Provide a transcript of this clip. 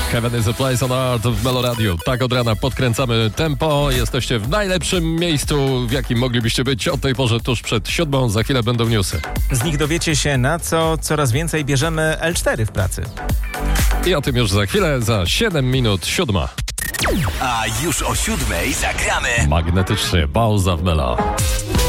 Heaven is a place on earth w Melo Radio. Tak od rana podkręcamy tempo. Jesteście w najlepszym miejscu, w jakim moglibyście być o tej porze tuż przed 7. Za chwilę będą newsy. Z nich dowiecie się, na co coraz więcej bierzemy L4 w pracy. I o tym już za chwilę, za 7 minut 7. A już o 7 zagramy Magnetycznie, pauza w Melo.